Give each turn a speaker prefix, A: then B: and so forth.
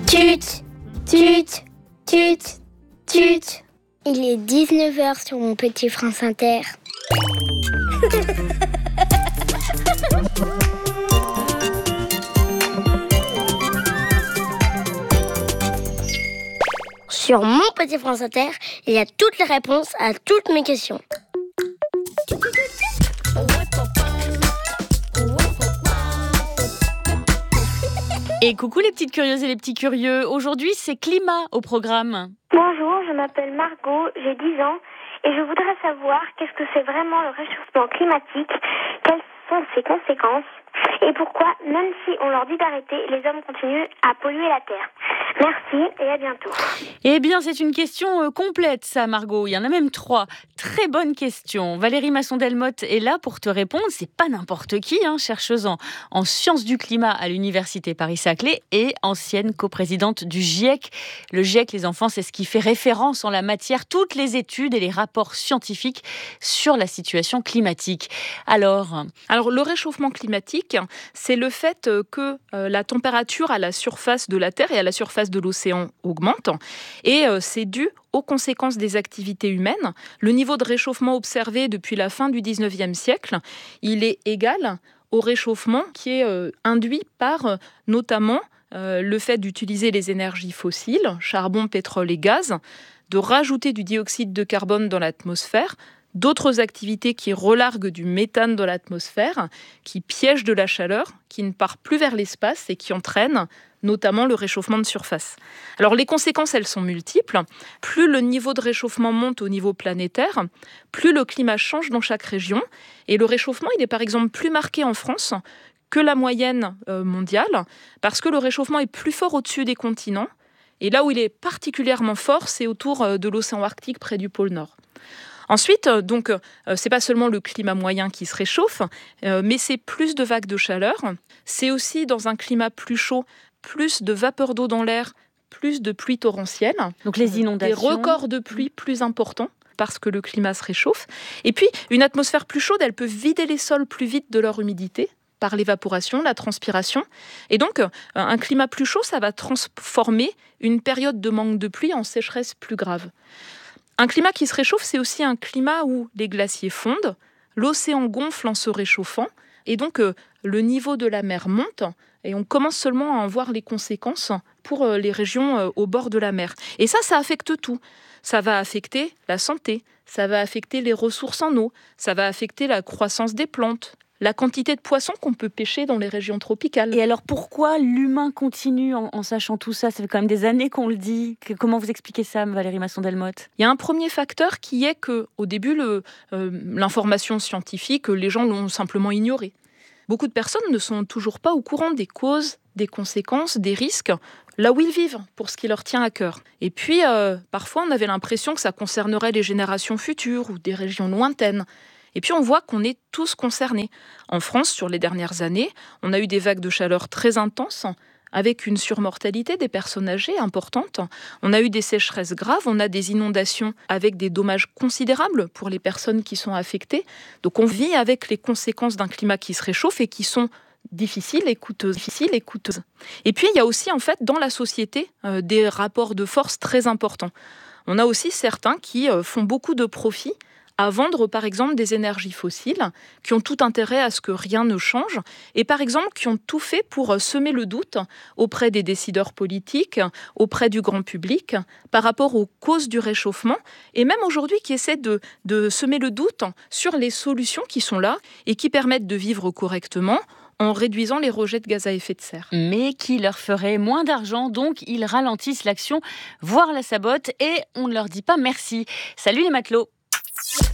A: Tut, tut, tut, tut. Il est 19h sur mon petit France Inter. Sur mon petit France Inter, il y a toutes les réponses à toutes mes questions.
B: Et coucou les petites curieuses et les petits curieux. Aujourd'hui, c'est climat au programme.
C: Bonjour, je m'appelle Margot, j'ai 10 ans et je voudrais savoir qu'est-ce que c'est vraiment le réchauffement climatique, quelles sont ses conséquences et pourquoi, même si on leur dit d'arrêter, les hommes continuent à polluer la Terre. Merci et à bientôt.
B: Eh bien, c'est une question complète, ça, Margot. Il y en a même 3. Très bonne question. Valérie Masson-Delmotte est là pour te répondre. C'est pas n'importe qui, chercheuse en sciences du climat à l'université Paris-Saclay et ancienne coprésidente du GIEC. Le GIEC, les enfants, c'est ce qui fait référence en la matière, toutes les études et les rapports scientifiques sur la situation climatique. Alors,
D: le réchauffement climatique, c'est le fait que la température à la surface de la Terre et à la surface de l'océan augmente. Et c'est dû aux conséquences des activités humaines. Le niveau de réchauffement observé depuis la fin du 19e siècle, il est égal au réchauffement qui est induit par notamment le fait d'utiliser les énergies fossiles, charbon, pétrole et gaz, de rajouter du dioxyde de carbone dans l'atmosphère, d'autres activités qui relarguent du méthane dans l'atmosphère, qui piègent de la chaleur, qui ne part plus vers l'espace et qui entraînent notamment le réchauffement de surface. Alors les conséquences, elles sont multiples. Plus le niveau de réchauffement monte au niveau planétaire, plus le climat change dans chaque région. Et le réchauffement, il est par exemple plus marqué en France que la moyenne mondiale, parce que le réchauffement est plus fort au-dessus des continents. Et là où il est particulièrement fort, c'est autour de l'océan Arctique, près du pôle Nord. Ensuite, c'est pas seulement le climat moyen qui se réchauffe, mais c'est plus de vagues de chaleur. C'est aussi dans un climat plus chaud, plus de vapeur d'eau dans l'air, plus de pluie torrentielle.
B: Donc les inondations.
D: Des records de pluie plus importants parce que le climat se réchauffe. Et puis, une atmosphère plus chaude, elle peut vider les sols plus vite de leur humidité par l'évaporation, la transpiration. Et donc, un climat plus chaud, ça va transformer une période de manque de pluie en sécheresse plus grave. Un climat qui se réchauffe, c'est aussi un climat où les glaciers fondent, l'océan gonfle en se réchauffant, et donc le niveau de la mer monte, et on commence seulement à en voir les conséquences pour les régions au bord de la mer. Et ça affecte tout. Ça va affecter la santé, ça va affecter les ressources en eau, ça va affecter la croissance des plantes, la quantité de poissons qu'on peut pêcher dans les régions tropicales.
B: Et alors pourquoi l'humain continue en sachant tout ça ? Ça fait quand même des années qu'on le dit. Comment vous expliquez ça, Valérie Masson-Delmotte ?
D: Il y a un premier facteur qui est qu'au début, l'information scientifique, les gens l'ont simplement ignorée. Beaucoup de personnes ne sont toujours pas au courant des causes, des conséquences, des risques, là où ils vivent, pour ce qui leur tient à cœur. Et puis, parfois, on avait l'impression que ça concernerait les générations futures ou des régions lointaines. Et puis on voit qu'on est tous concernés. En France, sur les dernières années, on a eu des vagues de chaleur très intenses, avec une surmortalité des personnes âgées importante. On a eu des sécheresses graves, on a des inondations avec des dommages considérables pour les personnes qui sont affectées. Donc on vit avec les conséquences d'un climat qui se réchauffe et qui sont difficiles et coûteuses. Et puis il y a aussi en fait dans la société des rapports de force très importants. On a aussi certains qui font beaucoup de profits à vendre, par exemple, des énergies fossiles, qui ont tout intérêt à ce que rien ne change, et par exemple, qui ont tout fait pour semer le doute auprès des décideurs politiques, auprès du grand public, par rapport aux causes du réchauffement, et même aujourd'hui, qui essaient de semer le doute sur les solutions qui sont là, et qui permettent de vivre correctement, en réduisant les rejets de gaz à effet de serre.
B: Mais qui leur ferait moins d'argent, donc ils ralentissent l'action, voire la sabotent, et on ne leur dit pas merci. Salut les matelots!